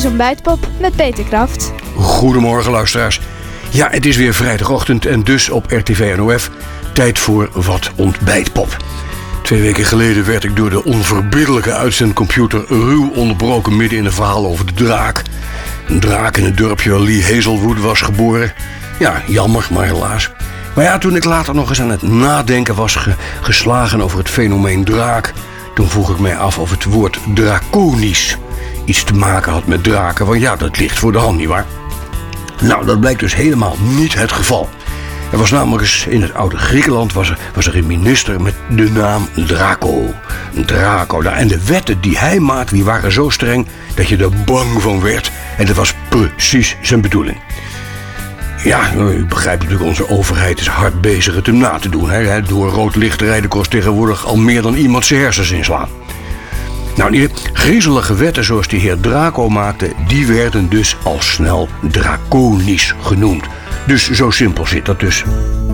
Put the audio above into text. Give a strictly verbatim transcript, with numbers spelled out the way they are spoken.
Ontbijtpop met Peter Kraft. Goedemorgen luisteraars. Ja, het is weer vrijdagochtend en dus op R T V N O F tijd voor Wat Ontbijtpop. Twee weken geleden werd ik door de onverbiddelijke uitzendcomputer ruw onderbroken midden in een verhaal over de draak. Een draak in het dorpje waar Lee Hazelwood was geboren. Ja, jammer, maar helaas. Maar ja, toen ik later nog eens aan het nadenken was ge- geslagen over het fenomeen draak, toen vroeg ik mij af of het woord draconisch iets te maken had met draken. Want ja, dat ligt voor de hand, nietwaar? Nou, dat blijkt dus helemaal niet het geval. Er was namelijk eens in het oude Griekenland was er, was er een minister met de naam Draco. Draco. En de wetten die hij maakte, die waren zo streng dat je er bang van werd. En dat was precies zijn bedoeling. Ja, u begrijpt natuurlijk, onze overheid is hard bezig het hem na te doen. Hè. Door rood licht rijden kost tegenwoordig al meer dan iemand zijn hersens inslaan. Nou, die griezelige wetten zoals die heer Draco maakte, die werden dus al snel draconisch genoemd. Dus zo simpel zit dat dus.